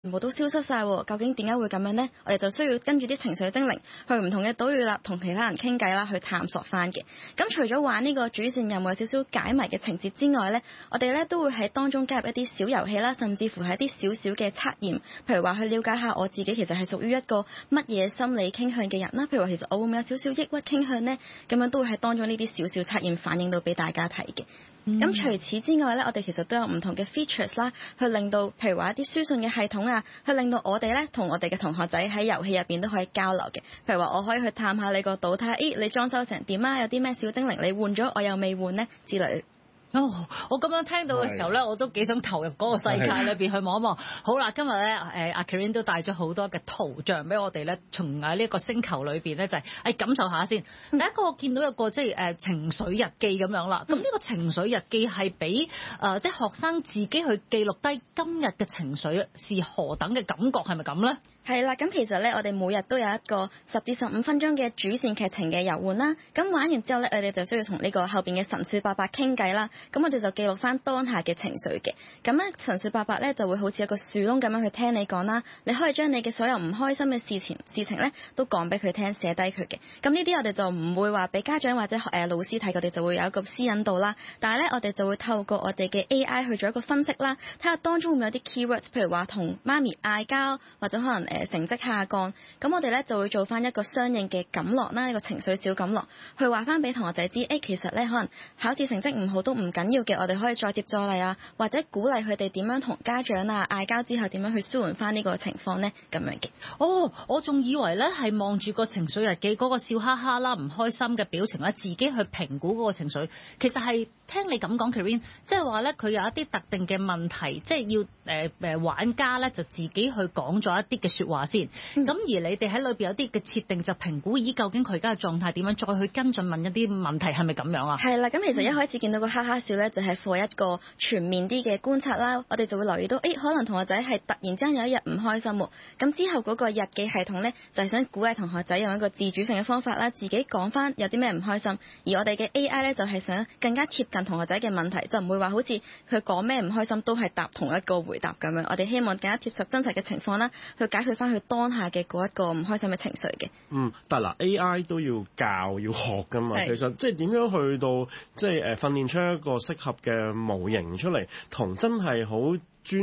全部都消失晒喎，究竟點解會咁樣呢？我哋就需要跟住啲情緒精靈去唔同嘅島嶼啦，同其他人傾偈啦，去探索翻嘅。咁除咗玩呢個主線任務有少少解謎嘅情節之外呢，我哋呢都會喺當中加入一啲小遊戲啦，甚至乎係一啲少少嘅測驗，譬如話去了解下我自己其實係屬於一個乜嘢心理傾向嘅人啦。譬如話其實我會唔會有少少抑鬱傾向呢？咁樣都會喺當中呢啲少少測驗反映到俾大家睇嘅。咁除此之外呢，我哋其實都有唔同嘅 features 啦，去令到譬如話一啲書信嘅系統啊，去令到我哋呢同我哋嘅同學仔喺遊戲入邊都可以交流嘅。譬如話我可以去探下你個島，睇下你裝修成點啊，有啲咩小精靈你換咗我又未換呢之類。 我咁樣聽到嘅時候咧，我都幾想投入嗰個世界裏邊去望一望。好啦，今日咧阿 Karen 都帶咗好多嘅圖像俾我哋咧，從呢一個星球裏邊咧就係感受下先。第一個我見到有個即係情緒日記咁樣啦。咁呢個情緒日記係俾即係學生自己去記錄低今日嘅情緒是何等嘅感覺，係咪咁咧？係啦，咁其實咧，我哋每日都有一個10至15分鐘嘅主線劇情嘅遊玩啦。咁玩完之後咧，我哋就需要同呢個後邊嘅神樹伯伯傾偈啦。咁我哋就記錄翻當下嘅情緒嘅。咁咧，神樹伯伯咧就會好似一個樹窿咁樣去聽你講啦。你可以將你嘅所有唔開心嘅事情咧，都講俾佢聽，寫低佢嘅。咁呢啲我哋就唔會話俾家長或者老師睇，我哋就會有一個私隱度啦。但係咧，我哋就會透過我哋嘅 AI 去做一個分析啦，睇下當中會唔會有啲 keywords，譬如話同媽咪嗌交，或者可能成績下降。咁我哋咧就會做翻一個相應嘅感樂啦，一個情緒小感樂，去話翻俾同學仔知，其實咧可能考試成績唔好都唔緊要嘅，我哋可以再接再厲啊，或者鼓勵佢哋點樣同家長啊嗌交之後點樣去舒緩翻呢個情況呢？咁樣嘅。我仲以為咧係望住個情緒日記嗰個笑哈哈啦、唔開心嘅表情咧，自己去評估嗰個情緒。其實係聽你咁講 Karen 即係話咧佢有一啲特定嘅問題，即係要玩家咧就自己去講咗一啲嘅説話先。咁而你哋喺裏邊有啲嘅設定就評估究竟佢而家嘅狀態點樣，再去跟進問一啲問題，係咪咁樣啊？係啦，咁其實一開始見到個哈哈笑咧，就係做一個全面啲嘅觀察啦。我哋就會留意到，可能同學仔係突然之間有一日唔開心喎。咁之後嗰個日記系統咧，就係想鼓勵同學仔用一個自主性嘅方法啦，自己講翻有啲咩唔開心。而我哋嘅 AI 咧，就係想更加貼近同學仔嘅問題，就唔會話好似佢講咩唔開心都係答同一個回答咁樣。我哋希望更加貼實真實嘅情況啦，去解決翻佢當下嘅嗰一個唔開心嘅情緒嘅。 但係AI 都要教要學㗎嘛。其實即係點樣去到即係訓練出一個適合嘅模型出嚟，同真係好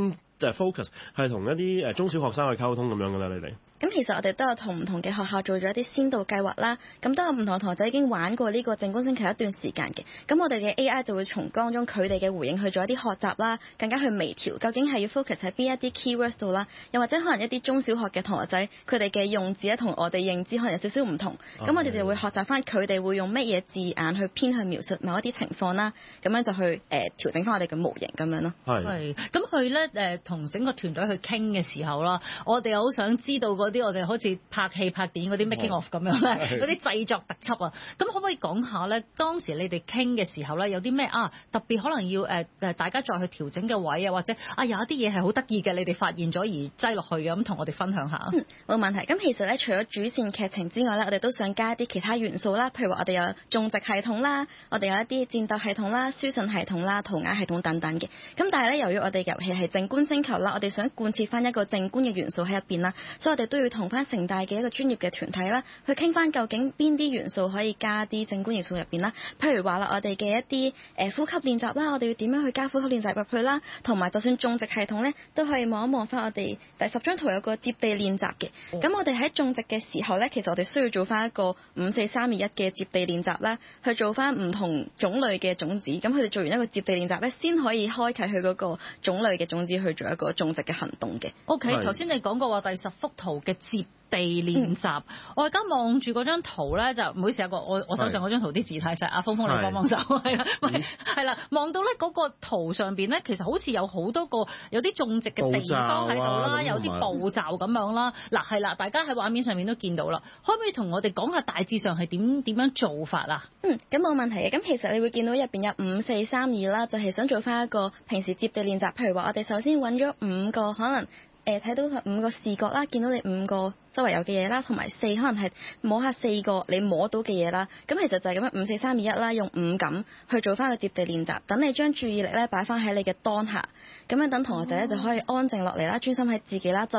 focus 係同一啲中小學生去溝通咁樣㗎啦，你哋？咁其實我哋都有同唔同嘅學校做咗一啲先導計劃啦，咁都有唔同嘅同學仔已經玩過呢個靜觀星球一段時間嘅，咁我哋嘅 AI 就會從當中佢哋嘅回應去做一啲學習啦，更加去微調，究竟係要 focus 喺邊一啲 keywords 度啦，又或者可能一啲中小學嘅同學仔佢哋嘅用字咧同我哋認知可能有少少唔同，咁我哋就會學習翻佢哋會用乜嘢字眼去偏向描述某一啲情況啦，咁樣就去調整翻我哋嘅模型咁樣咯。係，咁佢咧同整個團隊去傾嘅時候啦，我哋好想知道嗰啲我哋好似拍戲拍電影嗰啲 making of 咁樣咧，嗰啲製作特輯啊，咁可唔可以講下咧？當時你哋傾嘅時候咧，有啲咩特別可能要大家再去調整嘅位啊，或者有一啲嘢係好得意嘅，你哋發現咗而擠落去嘅，咁同我哋分享下。冇問題。咁其實咧，除咗主線劇情之外咧，我哋都想加一啲其他元素啦，譬如話我哋有種植系統啦，我哋有一啲戰鬥系統啦、書信系統啦、塗鴉系統等等嘅。咁但係咧，由於我哋遊戲係靜觀星球啦，我哋想貫徹翻一個靜觀嘅元素喺入邊啦，所以我哋都要同翻城大嘅一個專業嘅團體啦，去傾翻究竟邊啲元素可以加啲靜觀元素入邊啦。譬如話啦，我哋嘅一啲呼吸練習啦，我哋要點樣去加呼吸練習入去啦，同埋就算種植系統咧，都可以望一望翻我哋第10張圖有個接地練習嘅。咁我哋喺種植嘅時候咧，其實我哋需要做翻一個5、4、3、2、1嘅接地練習啦，去做翻唔同種類嘅種子。咁佢哋做完一個接地練習咧，先可以開啟佢嗰個種類嘅種子去做一個種植嘅行動嘅。OK， 頭先你講過話第10幅圖嘅接地練習，我而家望住嗰張圖咧，就唔好意思，我手上嗰張圖啲字太細，阿峰峰你幫幫手，係啦，望到咧嗰個圖上邊咧，其實好似有好多個有啲種植嘅地方喺度啦，有啲步驟咁樣啦。嗱係啦，大家喺畫面上面都見到啦，可唔可以同我哋講下大致上係點樣做法啊？咁冇問題嘅。咁其實你會見到入邊有5、4、3、2啦，就係想做翻一個平時接地練習。譬如話我哋首先揾咗5個可能睇到5個視覺啦，見到你5個周圍有嘅嘢啦，同埋4可能係摸下4個你摸到嘅嘢啦。咁其實就係咁樣5、4、3、2、1啦，用五感去做翻個接地練習，等你將注意力咧擺翻喺你嘅當下，咁樣等同學仔咧就可以安靜落嚟啦，專心喺自己啦。